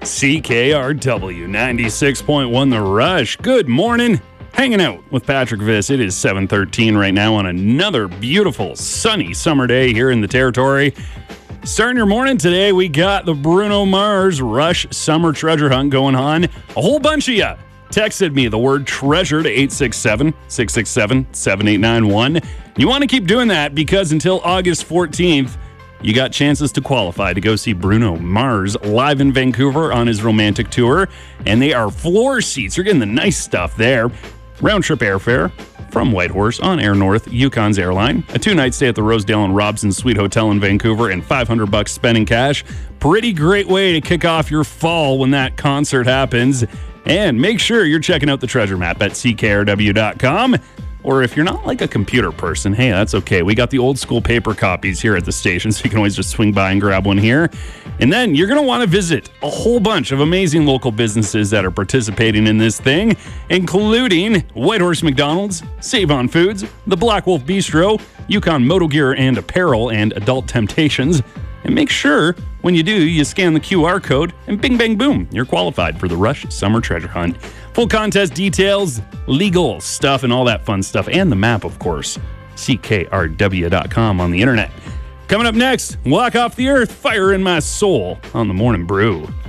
CKRW 96.1 The Rush. Good morning. Hanging out with Patrick Viss. It is 7:13 right now on another beautiful sunny summer day here in the territory. Starting your morning today, we got the Bruno Mars Rush Summer Treasure Hunt going on. A whole bunch of you texted me the word treasure to 867-667-7891. You want to keep doing that because until August 14th, you got chances to qualify to go see Bruno Mars live in Vancouver on his romantic tour. And they are floor seats. You're getting the nice stuff there. Round trip airfare from Whitehorse on Air North, Yukon's airline. A 2-night stay at the Rosedale and Robson Suite Hotel in Vancouver and $500 spent in cash. Pretty great way to kick off your fall when that concert happens. And make sure you're checking out the treasure map at ckrw.com. Or if you're not like a computer person, hey, that's okay. We got the old school paper copies here at the station, so you can always just swing by and grab one here. And then you're going to want to visit a whole bunch of amazing local businesses that are participating in this thing, including Whitehorse McDonald's, Save On Foods, the Black Wolf Bistro, Yukon Moto Gear and Apparel, and Adult Temptations. And make sure when you do, you scan the QR code and bing, bang, boom, you're qualified for the Rush Summer Treasure Hunt. Full contest details, legal stuff, and all that fun stuff, and the map, of course, ckrw.com on the internet. Coming up next, Walk Off the Earth, Fire in My Soul on the Morning Brew.